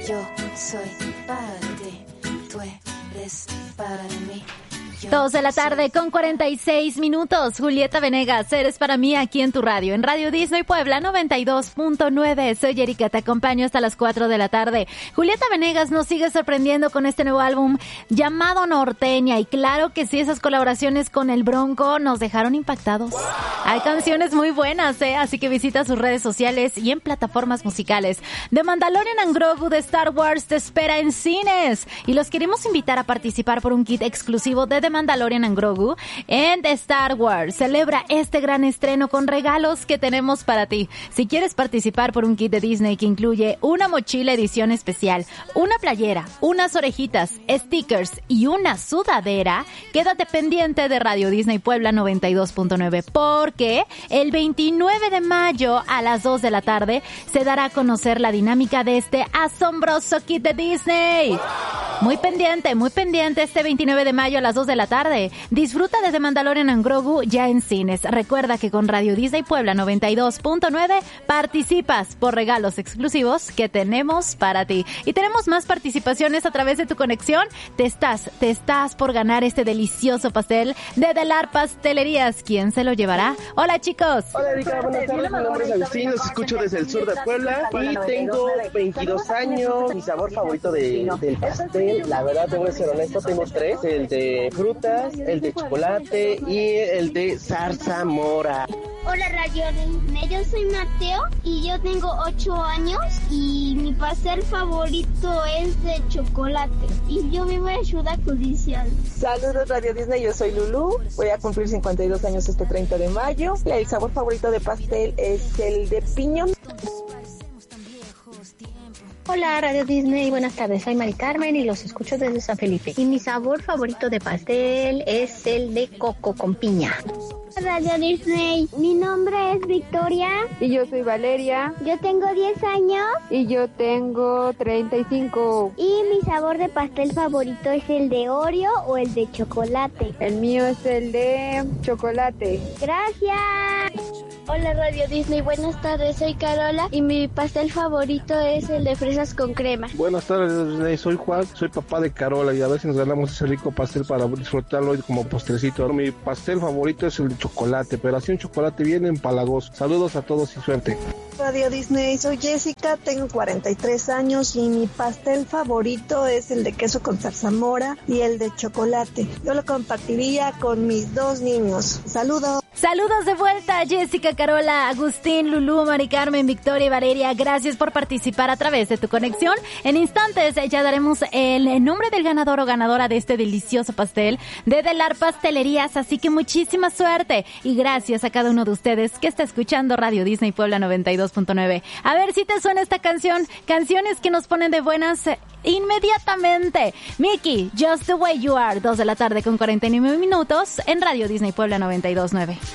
Yo soy para ti, tú eres para mí. 2 de la tarde con 46 minutos. Julieta Venegas, eres para mí aquí en tu radio, en Radio Disney Puebla 92.9. Soy Erika, te acompaño hasta las 4 de la tarde. Julieta Venegas nos sigue sorprendiendo con este nuevo álbum llamado Norteña. Y claro que sí, esas colaboraciones con el Bronco nos dejaron impactados. Hay canciones muy buenas, así que visita sus redes sociales y en plataformas musicales. The Mandalorian and Grogu de Star Wars te espera en cines. Y los queremos invitar a participar por un kit exclusivo de The Mandalorian and Grogu en Star Wars. Celebra este gran estreno con regalos que tenemos para ti. Si quieres participar por un kit de Disney que incluye una mochila edición especial, una playera, unas orejitas, stickers y una sudadera, quédate pendiente de Radio Disney Puebla 92.9 porque el 29 de mayo a las 2 de la tarde se dará a conocer la dinámica de este asombroso kit de Disney. Muy pendiente este 29 de mayo a las 2 de la tarde. Disfruta de The Mandalorian and Grogu ya en cines. Recuerda que con Radio Disney Puebla 92.9 participas por regalos exclusivos que tenemos para ti. Y tenemos más participaciones a través de tu conexión. Te estás por ganar este delicioso pastel de Delar Pastelerías. ¿Quién se lo llevará? Hola, chicos. Hola, Erika, buenas tardes. Mi nombre es Agustín, los escucho desde el sur de Puebla y tengo 22 años. Mi sabor favorito del pastel, la verdad, tengo que ser honesto, tengo 3. El de frutas, el de chocolate y el de zarzamora. Hola, Radio Disney, yo soy Mateo y yo tengo 8 años y mi pastel favorito es de chocolate y yo vivo en Ciudad Judicial. Saludos, Radio Disney, yo soy Lulú, voy a cumplir 52 años este 30 de mayo. El sabor favorito de pastel es el de piñón. Hola, Radio Disney, buenas tardes, soy Mari Carmen y los escucho desde San Felipe. Y mi sabor favorito de pastel es el de coco con piña. Radio Disney, mi nombre es Victoria. Y yo soy Valeria. Yo tengo 10 años. Y yo tengo 35. Y mi sabor de pastel favorito es el de Oreo o el de chocolate. El mío es el de chocolate. Gracias. Hola, Radio Disney, buenas tardes, soy Carola y mi pastel favorito es el de fresas con crema. Buenas tardes, Disney, soy Juan, soy papá de Carola y a ver si nos ganamos ese rico pastel para disfrutarlo hoy como postrecito. Mi pastel favorito es el de chocolate, pero así un chocolate bien empalagoso. Saludos a todos y suerte. Radio Disney, soy Jessica, tengo 43 años y mi pastel favorito es el de queso con zarzamora y el de chocolate. Yo lo compartiría con mis 2 niños. Saludos. Saludos de vuelta, Jessica, Carola, Agustín, Lulú, Mari Carmen, Victoria y Valeria. Gracias por participar a través de tu conexión. En instantes ya daremos el nombre del ganador o ganadora de este delicioso pastel de Delar Pastelerías. Así que muchísima suerte y gracias a cada uno de ustedes que está escuchando Radio Disney Puebla 92.9. A ver si te suena esta canción. Canciones que nos ponen de buenas inmediatamente. Mickey, Just the Way You Are, 2 de la tarde con 49 minutos en Radio Disney Puebla 92.9.